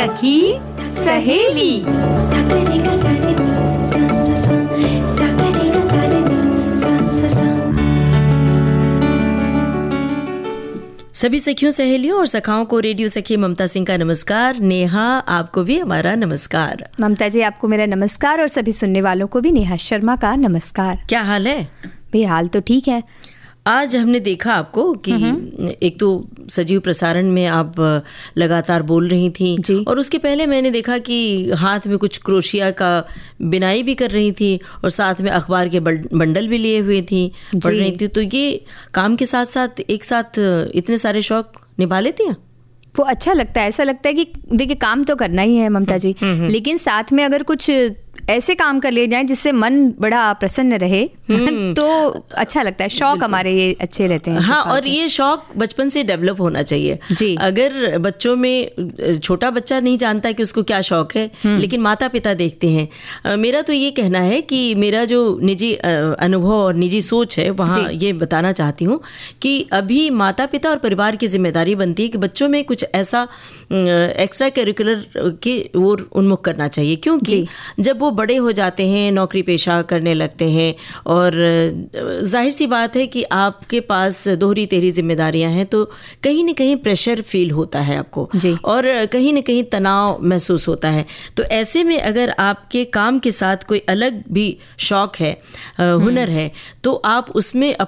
सखी सहेली। सभी सखियों, सहेलियों और सखाओं को रेडियो सखी ममता सिंह का नमस्कार। नेहा, आपको भी हमारा नमस्कार। ममता जी, आपको मेरा नमस्कार और सभी सुनने वालों को भी नेहा शर्मा का नमस्कार। क्या हाल है? भाई हाल तो ठीक है। आज हमने देखा आपको कि एक तो सजीव प्रसारण में आप लगातार बोल रही थी और उसके पहले मैंने देखा कि हाथ में कुछ क्रोशिया का बिनाई भी कर रही थी और साथ में अखबार के बंडल भी लिए हुए थी, पढ़ रही थी। तो ये काम के साथ साथ एक साथ इतने सारे शौक निभा लेती हैं। वो अच्छा लगता है। ऐसा लगता है कि देखिए काम तो करना ही है ममता जी, लेकिन साथ में अगर कुछ ऐसे काम कर लिए जाएं जिससे मन बड़ा प्रसन्न रहे तो अच्छा लगता है। शौक हमारे ये अच्छे रहते हैं। हाँ, और ये शौक बचपन से डेवलप होना चाहिए जी। अगर बच्चों में, छोटा बच्चा नहीं जानता कि उसको क्या शौक है, लेकिन माता पिता देखते हैं। मेरा तो ये कहना है कि मेरा जो निजी अनुभव और निजी सोच है वहाँ ये बताना चाहती हूँ कि अभी माता पिता और परिवार की जिम्मेदारी बनती है कि बच्चों में कुछ ऐसा एक्स्ट्रा करिकुलर की ओर उन्मुख करना चाहिए, क्योंकि जब वो बड़े हो जाते हैं, नौकरी पेशा करने लगते हैं और जाहिर सी बात है कि आपके पास दोहरी तेहरी जिम्मेदारियां हैं, तो कहीं ना कहीं प्रेशर फील होता है आपको और कहीं ना कहीं तनाव महसूस होता है। तो ऐसे में अगर आपके काम के साथ कोई अलग भी शौक है, हुनर है, तो आप उसमें